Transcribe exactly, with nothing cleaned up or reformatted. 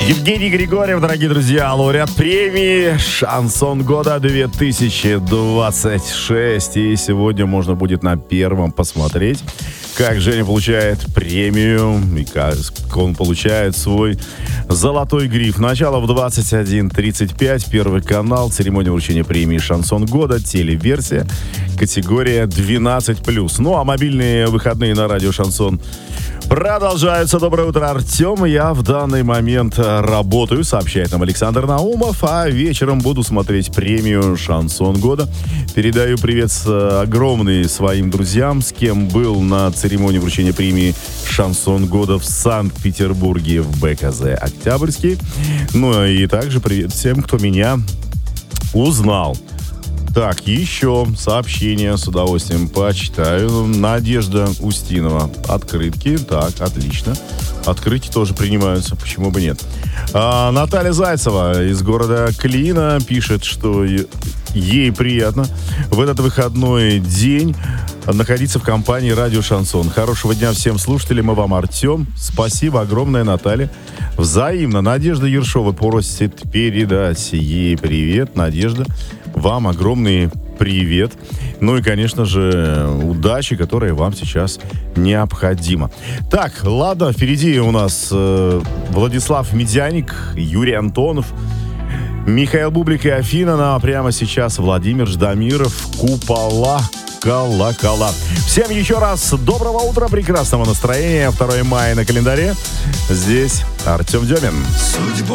Евгений Григорьев, дорогие друзья, лауреат премии «Шансон года две тысячи двадцать шесть». И сегодня можно будет на Первом посмотреть, как Женя получает премию и как он получает свой золотой гриф. Начало в двадцать один тридцать пять. Первый канал. Церемония вручения премии «Шансон года». Телеверсия. Категория двенадцать плюс. Ну, а мобильные выходные на радио «Шансон» продолжаются. Доброе утро, Артем. Я в данный момент работаю, сообщает нам Александр Наумов, а вечером буду смотреть премию «Шансон года». Передаю привет огромный своим друзьям, с кем был на церемонии вручения премии «Шансон года» в Санкт-Петербурге в БКЗ «Октябрьский». Ну и также привет всем, кто меня узнал. Так, еще сообщение с удовольствием почитаю. Надежда Устинова. Открытки. Так, отлично. Открытки тоже принимаются, почему бы нет. А, Наталья Зайцева из города Клина пишет, что ей приятно в этот выходной день находиться в компании «Радио Шансон». Хорошего дня всем слушателям и вам, Артем. Спасибо огромное, Наталья. Взаимно. Надежда Ершова просит передать ей привет. Надежда, вам огромный привет. Ну и, конечно же, удачи, которая вам сейчас необходима. Так, ладно, впереди у нас э, Владислав Медяник, Юрий Антонов, Михаил Бублик и Афина. Ну, а прямо сейчас Владимир Ждамиров, «Купола, колокола». Всем еще раз доброго утра, прекрасного настроения. второе мая на календаре. Здесь Артем Демин.